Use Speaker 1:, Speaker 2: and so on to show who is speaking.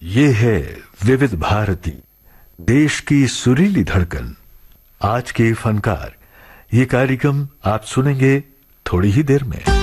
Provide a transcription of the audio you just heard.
Speaker 1: ये है विविध भारती, देश की सुरीली धड़कन। आज के फनकार, ये कार्यक्रम आप सुनेंगे थोड़ी ही देर में।